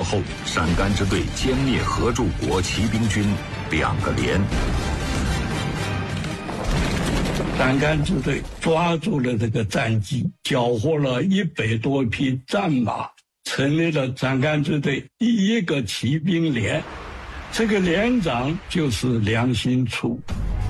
后，陕甘支队歼灭合众国骑兵军2个连。 陕甘支队抓住了这个战机，缴获了100多匹战马，成立了陕甘支队第1个骑兵连。这个连长就是梁兴初。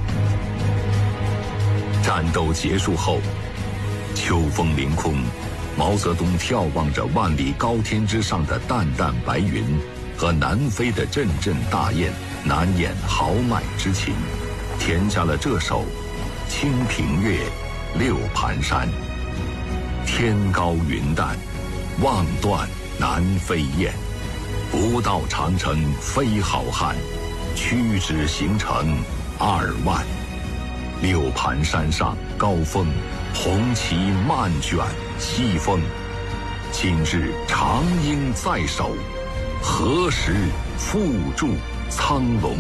战斗结束后，秋风凌空，毛泽东眺望着万里高天之上的淡淡白云和南飞的阵阵大雁，难掩豪迈之情，填下了这首《清平乐·六盘山》：天高云淡，望断南飞雁。不到长城非好汉，屈指行程2万。六盘山上高峰，红旗漫卷西风。今日长缨在手，何时复驻苍龙？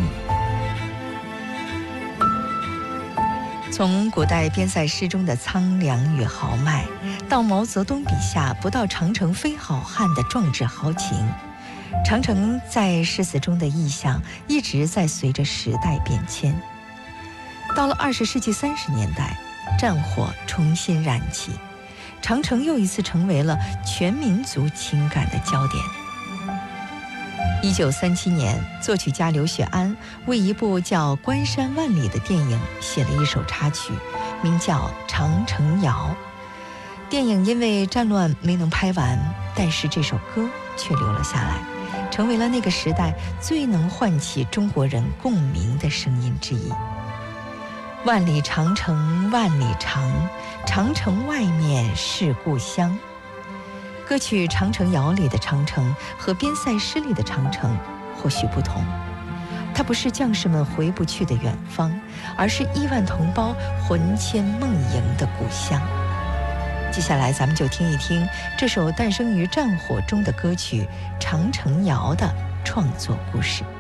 从古代边塞诗中的苍凉与豪迈，到毛泽东笔下不到长城非好汉的壮志豪情，长城在诗词中的意象一直在随着时代变迁。到了20世纪30年代，战火重新燃起，长城又一次成为了全民族情感的焦点。1937年，作曲家刘雪庵为一部叫《关山万里》的电影写了一首插曲，名叫《长城谣》。电影因为战乱没能拍完，但是这首歌却留了下来，成为了那个时代最能唤起中国人共鸣的声音之一。万里长城万里长，长城外面是故乡。歌曲《长城谣》里的长城和边塞诗里的长城或许不同，它不是将士们回不去的远方，而是亿万同胞魂牵梦萦的故乡。接下来咱们就听一听这首诞生于战火中的歌曲《长城谣》的创作故事。